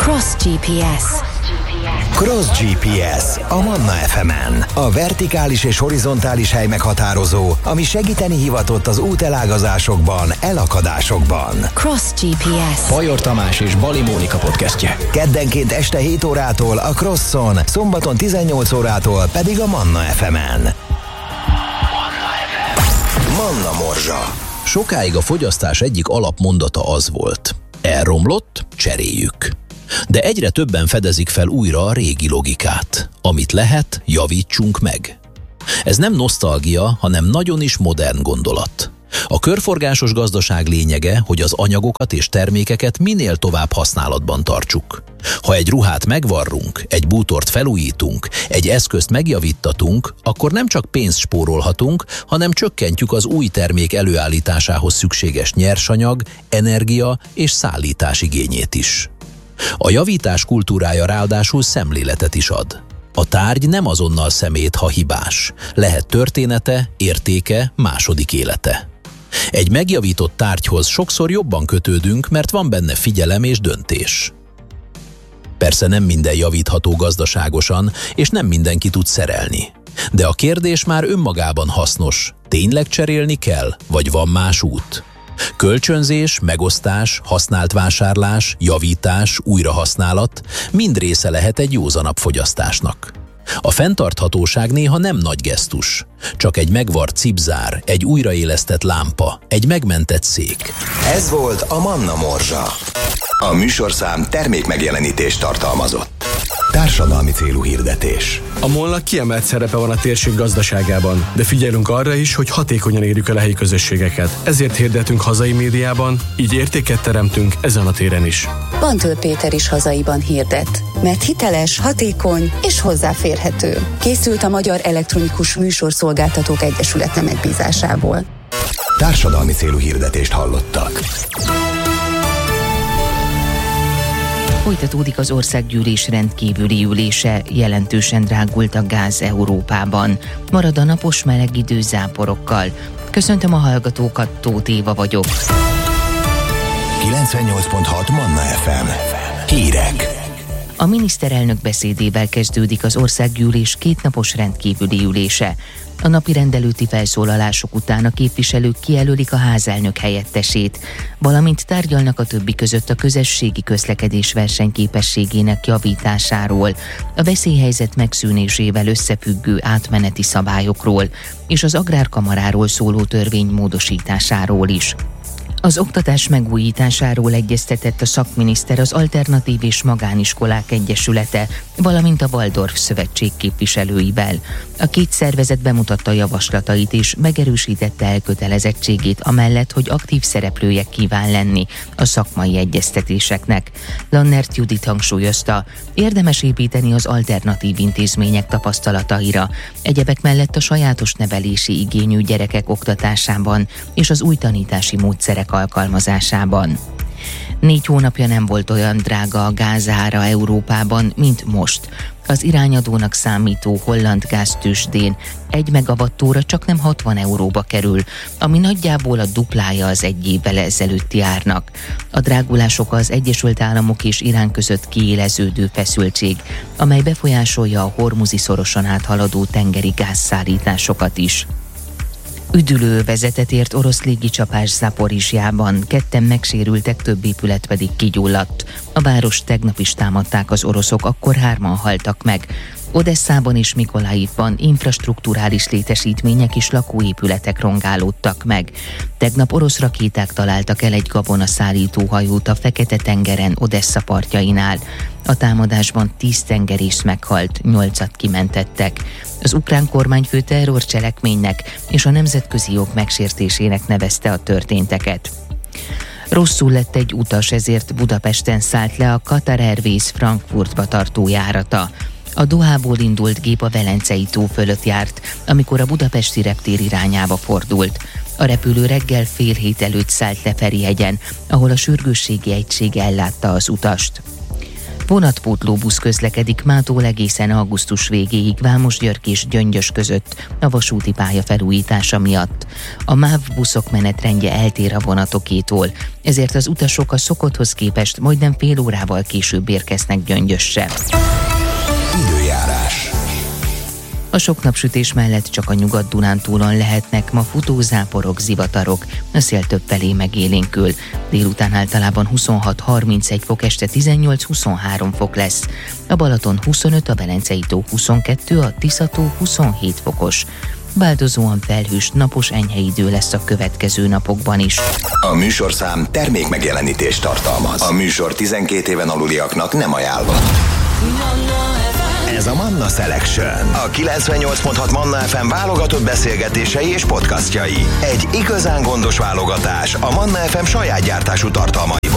Cross GPS. Cross GPS a Manna FM-en. A vertikális és horizontális hely meghatározó, ami segíteni hivatott az útelágazásokban, elakadásokban. Cross GPS. Bajor Tamás és Bali Mónika podcastje. Keddenként este 7 órától a Crosson, szombaton 18 órától pedig a Manna FM-en. Manna Morzsa. Sokáig a fogyasztás egyik alapmondata az volt: elromlott, cseréljük. De egyre többen fedezik fel újra a régi logikát. Amit lehet, javítsunk meg. Ez nem nosztalgia, hanem nagyon is modern gondolat. A körforgásos gazdaság lényege, hogy az anyagokat és termékeket minél tovább használatban tartsuk. Ha egy ruhát megvarrunk, egy bútort felújítunk, egy eszközt megjavíttatunk, akkor nem csak pénzt spórolhatunk, hanem csökkentjük az új termék előállításához szükséges nyersanyag, energia és szállítás igényét is. A javítás kultúrája ráadásul szemléletet is ad. A tárgy nem azonnal szemét, ha hibás. Lehet története, értéke, második élete. Egy megjavított tárgyhoz sokszor jobban kötődünk, mert van benne figyelem és döntés. Persze nem minden javítható gazdaságosan, és nem mindenki tud szerelni. De a kérdés már önmagában hasznos. Tényleg cserélni kell, vagy van más út? Kölcsönzés, megosztás, használt vásárlás, javítás, újrahasználat mind része lehet egy józanabb fogyasztásnak. A fenntarthatóság néha nem nagy gesztus. Csak egy megvart cipzár, egy újraélesztett lámpa, egy megmentett szék. Ez volt a Manna Morzsa. A műsorszám termékmegjelenítést tartalmazott. Társadalmi célú hirdetés. A MOL-nak kiemelt szerepe van a térség gazdaságában, de figyelünk arra is, hogy hatékonyan érjük el a helyi közösségeket. Ezért hirdetünk hazai médiában, így értéket teremtünk ezen a téren is. Bantől Péter is hazaiban hirdet, mert hiteles, hatékony és hozzáférhető. Készült a Magyar Elektronikus Műsorszolgáltatók Egyesülete megbízásából. Társadalmi célú hirdetést hallottak. Folytatódik az országgyűlés rendkívüli ülése, jelentősen drágult a gáz Európában. Marad a napos meleg idő záporokkal. Köszöntöm a hallgatókat, Tóth Éva vagyok. 98.6 Manna FM. Hírek. A miniszterelnök beszédével kezdődik az országgyűlés kétnapos rendkívüli ülése. A napi rendelőti felszólalások után a képviselők kijelölik a házelnök helyettesét, valamint tárgyalnak a többi között a közösségi közlekedés versenyképességének javításáról, a veszélyhelyzet megszűnésével összefüggő átmeneti szabályokról és az agrárkamaráról szóló törvény módosításáról is. Az oktatás megújításáról egyeztetett a szakminiszter az Alternatív és Magániskolák Egyesülete, valamint a Waldorf Szövetség képviselőivel. A két szervezet bemutatta javaslatait és megerősítette elkötelezettségét amellett, hogy aktív szereplője kíván lenni a szakmai egyeztetéseknek. Lannert Judit hangsúlyozta, érdemes építeni az alternatív intézmények tapasztalataira, egyebek mellett a sajátos nevelési igényű gyerekek oktatásában és az új tanítási módszerek alkalmazásában. 4 hónapja nem volt olyan drága a gázára Európában, mint most. Az irányadónak számító holland gáztőzsdén 1 megawattóra csaknem 60 euróba kerül, ami nagyjából a duplája az 1 évvel ezelőtti árnak. A drágulások az Egyesült Államok és Irán között kiéleződő feszültség, amely befolyásolja a Hormuzi szoroson áthaladó tengeri gázszállításokat is. Üdülőövezetet ért orosz légicsapás Zaporizsjában, 2 megsérültek, több épület pedig kigyulladt. A várost tegnap is támadták az oroszok, akkor 3-an haltak meg. Odesszában és Mikolajivban infrastrukturális létesítmények és lakóépületek rongálódtak meg. Tegnap orosz rakéták találtak el egy gabonaszállító hajót a Fekete-tengeren Odessza partjainál. A támadásban 10 tengerész meghalt, 8-at kimentettek. Az ukrán kormányfő terrorcselekménynek és a nemzetközi jog megsértésének nevezte a történteket. Rosszul lett egy utas, ezért Budapesten szállt le a Qatar Airways Frankfurtba tartó járata. A Dohából indult gép a Velencei tó fölött járt, amikor a budapesti reptér irányába fordult. A repülő reggel 6:30 előtt szállt le Ferihegyen, ahol a sürgősségi egység ellátta az utast. Vonatpótlóbusz közlekedik mától egészen augusztus végéig Vámosgyörgy és Gyöngyös között a vasúti pálya felújítása miatt. A MÁV buszok menetrendje eltér a vonatokétól, ezért az utasok a szokotthoz képest majdnem fél órával később érkeznek Gyöngyösre. Időjárás. A sok napsütés mellett csak a Nyugat-Dunántúlon lehetnek ma futózáporok, zivatarok, a szél többfelé megélénkül. Délután általában 26-31 fok, este 18-23 fok lesz. A Balaton 25, a Velencei-tó 22, a Tisza-tó 27 fokos. Változóan felhős, napos enyhe idő lesz a következő napokban is. A műsorszám termék megjelenítést tartalmaz. A műsor 12 éven aluliaknak nem ajánlott. Ez a Manna Selection, a 98.6 Manna FM válogatott beszélgetései és podcastjai. Egy igazán gondos válogatás a Manna FM saját gyártású tartalmaiból.